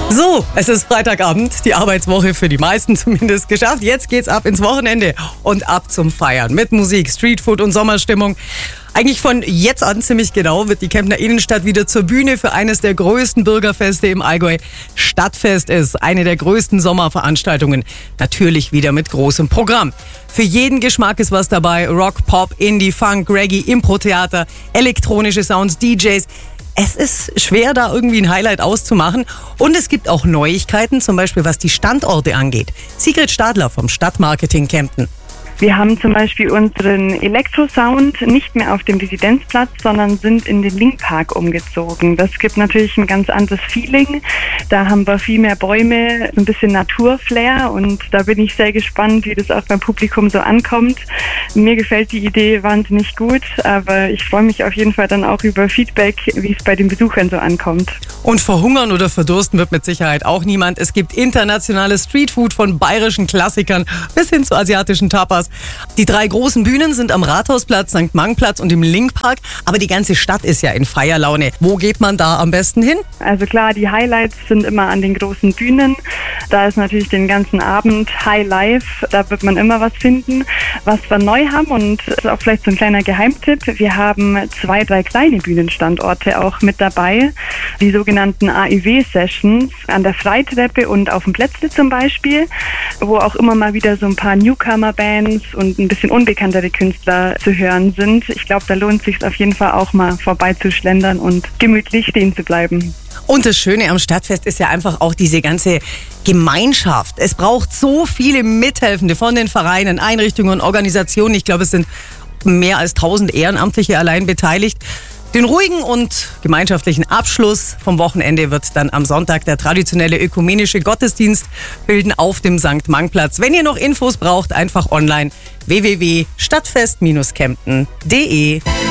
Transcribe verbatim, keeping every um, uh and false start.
So, es ist Freitagabend, die Arbeitswoche für die meisten zumindest geschafft. Jetzt geht's ab ins Wochenende und ab zum Feiern mit Musik, Streetfood und Sommerstimmung. Eigentlich von jetzt an ziemlich genau wird die Kemptner Innenstadt wieder zur Bühne für eines der größten Bürgerfeste im Allgäu. Stadtfest ist eine der größten Sommerveranstaltungen. Natürlich wieder mit großem Programm. Für jeden Geschmack ist was dabei. Rock, Pop, Indie, Funk, Reggae, Impro-Theater, elektronische Sounds, D Js. Es ist schwer, da irgendwie ein Highlight auszumachen. Und es gibt auch Neuigkeiten, zum Beispiel was die Standorte angeht. Sigrid Stadler vom Stadtmarketing Kempten. Wir haben zum Beispiel unseren Elektrosound nicht mehr auf dem Residenzplatz, sondern sind in den Linkpark umgezogen. Das gibt natürlich ein ganz anderes Feeling. Da haben wir viel mehr Bäume, ein bisschen Naturflair und da bin ich sehr gespannt, wie das auch beim Publikum so ankommt. Mir gefällt die Idee wahnsinnig gut, aber ich freue mich auf jeden Fall dann auch über Feedback, wie es bei den Besuchern so ankommt. Und verhungern oder verdursten wird mit Sicherheit auch niemand. Es gibt internationales Streetfood von bayerischen Klassikern bis hin zu asiatischen Tapas. Die drei großen Bühnen sind am Rathausplatz, Sankt Mangplatz und im Linkpark. Aber die ganze Stadt ist ja in Feierlaune. Wo geht man da am besten hin? Also klar, die Highlights sind immer an den großen Bühnen. Da ist natürlich den ganzen Abend High Life. Da wird man immer was finden. Was wir neu haben, und das ist auch vielleicht so ein kleiner Geheimtipp, wir haben zwei, drei kleine Bühnenstandorte auch mit dabei. Die sogenannten A I W-Sessions an der Freitreppe und auf dem Plätzle zum Beispiel, wo auch immer mal wieder so ein paar Newcomer-Bands und ein bisschen unbekanntere Künstler zu hören sind. Ich glaube, da lohnt es sich auf jeden Fall auch mal vorbeizuschlendern und gemütlich stehen zu bleiben. Und das Schöne am Stadtfest ist ja einfach auch diese ganze Gemeinschaft. Es braucht so viele Mithelfende von den Vereinen, Einrichtungen und Organisationen. Ich glaube, es sind mehr als tausend Ehrenamtliche allein beteiligt. Den ruhigen und gemeinschaftlichen Abschluss vom Wochenende wird dann am Sonntag der traditionelle ökumenische Gottesdienst bilden auf dem Sankt Mangplatz. Wenn ihr noch Infos braucht, einfach online w w w punkt stadtfest Bindestrich kempten punkt de.